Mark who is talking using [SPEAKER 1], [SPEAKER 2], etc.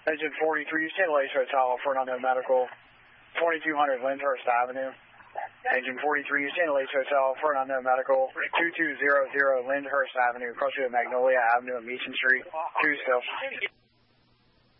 [SPEAKER 1] Engine 43, you stand Lace Hotel for an unknown medical, 2200 Lyndhurst Avenue. Engine 43, you stand Lace Hotel for an unknown medical, 2200 Lyndhurst Avenue, across you at Magnolia Avenue and Meacham Street, 2 still.